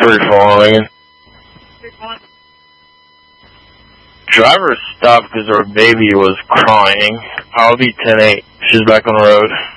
3-4 Driver stopped because her baby was crying. I'll be 10-8. She's back on the road.